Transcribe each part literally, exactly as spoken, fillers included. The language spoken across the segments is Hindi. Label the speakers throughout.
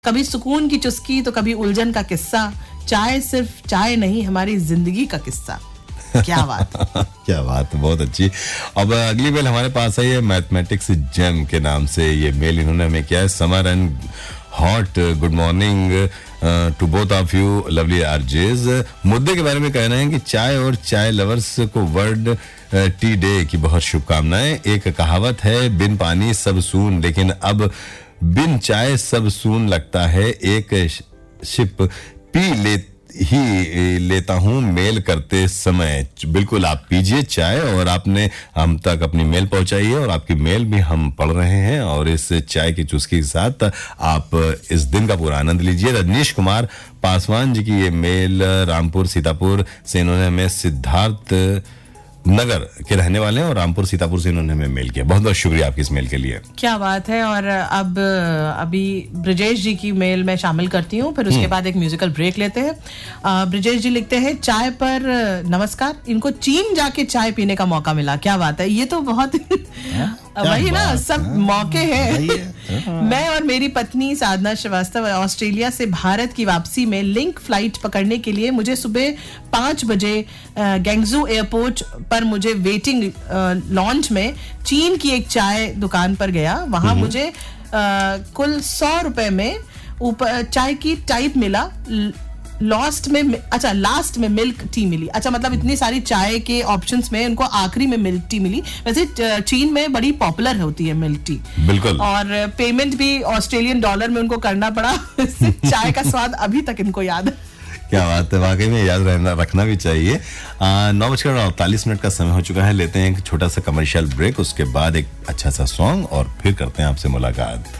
Speaker 1: कभी सुकून की चुस्की तो कभी उलझन का किस्सा। चाय सिर्फ चाय नहीं, हमारी जिंदगी का किस्सा। क्या बात
Speaker 2: क्या बात, बहुत अच्छी। अब अगली मेल हमारे पास है, ये मैथमेटिक्स जेम के नाम से ये मेल इन्होंने हमें किया है। Summer and hot good morning to both of you lovely RJs. मुद्दे के बारे में कहना है कि चाय और चाय लवर्स को वर्ल्ड टी डे की बहुत शुभकामनाएं। एक कहावत है, बिन पानी सब सून, लेकिन अब बिन चाय सब सून लगता है। एक शिप पी ले ही लेता हूं मेल करते समय। बिल्कुल आप पीजिए चाय और आपने हम तक अपनी मेल पहुंचाई है और आपकी मेल भी हम पढ़ रहे हैं और इस चाय की चुस्की के साथ आप इस दिन का पूरा आनंद लीजिए। रजनीश कुमार पासवान जी की ये मेल रामपुर सीतापुर से, इन्होंने हमें सिद्धार्थ नगर के रहने वाले हैं और रामपुर सीतापुर से इन्होंने हमें मेल किया। बहुत बहुत शुक्रिया आपकी इस मेल के लिए।
Speaker 1: क्या बात है। और अब अभी ब्रिजेश जी की मेल मैं शामिल करती हूँ, फिर उसके बाद एक म्यूजिकल ब्रेक लेते हैं। ब्रिजेश जी लिखते हैं, चाय पर नमस्कार, इनको चीन जाके चाय पीने का मौका मिला। क्या बात है, ये तो बहुत वही ना, सब मौके हैं। मैं और मेरी पत्नी साधना श्रीवास्तव ऑस्ट्रेलिया से भारत की वापसी में लिंक फ्लाइट पकड़ने के लिए मुझे सुबह पांच बजे गैंगजू एयरपोर्ट पर मुझे वेटिंग लॉन्च में चीन की एक चाय दुकान पर गया। वहां मुझे आ, कुल सौ रुपए में ऊपर चाय की टाइप मिला। लास्ट में अच्छा लास्ट में मिल्क टी मिली। अच्छा, मतलब इतनी सारी चाय के ऑप्शंस में उनको आखिरी में मिल्क टी मिली। वैसे चीन में बड़ी पॉपुलर होती है मिल्क टी, बिल्कुल। और पेमेंट भी ऑस्ट्रेलियन डॉलर में उनको करना पड़ा। चाय का स्वाद अभी तक इनको याद है।
Speaker 2: क्या बात है, वाकई में याद रहना रखना भी चाहिए। नौ बजकर अड़तालीस मिनट का समय हो चुका है। लेते हैं एक छोटा सा कमर्शियल ब्रेक, उसके बाद एक अच्छा सा सॉन्ग और फिर करते हैं आपसे मुलाकात।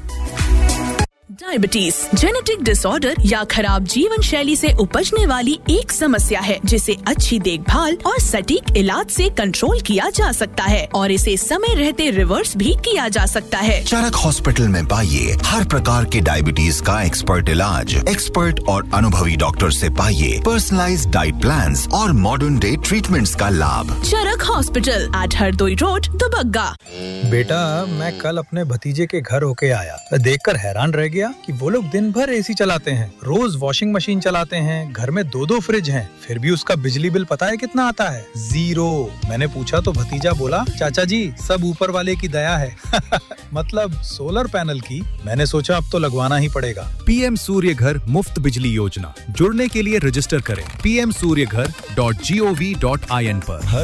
Speaker 3: डायबिटीज जेनेटिक डिसऑर्डर या खराब जीवन शैली से उपजने वाली एक समस्या है जिसे अच्छी देखभाल और सटीक इलाज से कंट्रोल किया जा सकता है और इसे समय रहते रिवर्स भी किया जा सकता है।
Speaker 4: चरक हॉस्पिटल में पाइए हर प्रकार के डायबिटीज का एक्सपर्ट इलाज। एक्सपर्ट और अनुभवी डॉक्टर से पाइए पर्सनलाइज्ड डाइट प्लान्स और मॉडर्न डे ट्रीटमेंट्स का लाभ।
Speaker 3: चरक hospital eight Hardoi road, Dubagga.
Speaker 5: बेटा, मैं कल अपने भतीजे के घर होके आया, देखकर हैरान रह गया कि वो लोग दिन भर एसी चलाते हैं, रोज वॉशिंग मशीन चलाते हैं, घर में दो दो फ्रिज हैं, फिर भी उसका बिजली बिल पता है कितना आता है? जीरो। मैंने पूछा तो भतीजा बोला, चाचा जी सब ऊपर वाले की दया है। मतलब सोलर पैनल की। मैंने सोचा अब तो लगवाना ही पड़ेगा।
Speaker 6: पीएम सूर्य घर मुफ्त बिजली योजना, जुड़ने के लिए रजिस्टर करें पी एम सूर्य घर dot G O V dot I N पर।